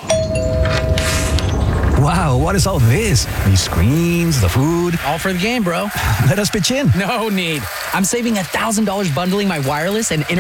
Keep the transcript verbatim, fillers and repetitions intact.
Wow, what is all this? These screens, the food. All for the game, bro. Let us pitch in. No need. I'm saving one thousand dollars bundling my wireless and internet